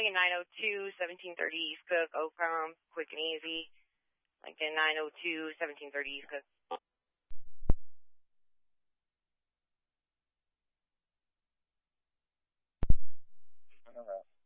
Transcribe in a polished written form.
Lincoln 902, 1730 East Cook, Oakcomb, quick and easy. Lincoln 902, 1730 East Cook. All right.